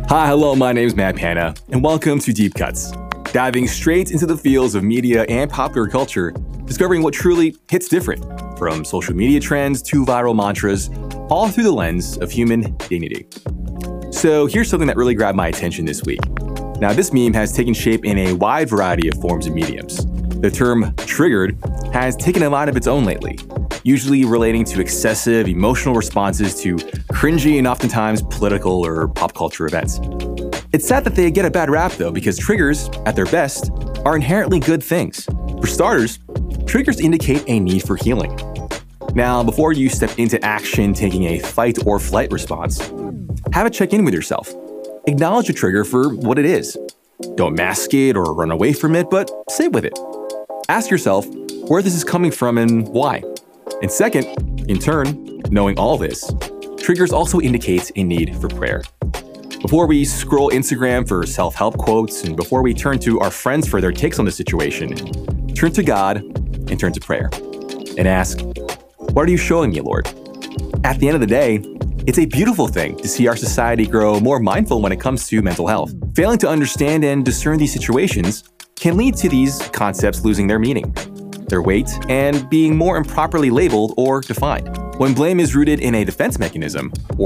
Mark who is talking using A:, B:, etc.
A: Hi, hello, my name is Matt Panna, and welcome to Deep Cuts, diving straight into the fields of media and popular culture, discovering what truly hits different, from social media trends to viral mantras, all through the lens of human dignity. So here's something that really grabbed my attention this week. Now, this meme has taken shape in a wide variety of forms and mediums. The term triggered has taken a mind of its own lately, usually relating to excessive emotional responses to cringy and oftentimes political or pop culture events. It's sad that they get a bad rap though, because triggers, at their best, are inherently good things. For starters, triggers indicate a need for healing. Now, before you step into action taking a fight or flight response, have a check-in with yourself. Acknowledge a trigger for what it is. Don't mask it or run away from it, but sit with it. Ask yourself where this is coming from and why. And second, in turn, knowing all this, triggers also indicate a need for prayer. Before we scroll Instagram for self-help quotes and before we turn to our friends for their takes on the situation, turn to God and turn to prayer. And ask, what are you showing me, Lord? At the end of the day, it's a beautiful thing to see our society grow more mindful when it comes to mental health. Failing to understand and discern these situations can lead to these concepts losing their meaning, their weight, and being more improperly labeled or defined. When blame is rooted in a defense mechanism, or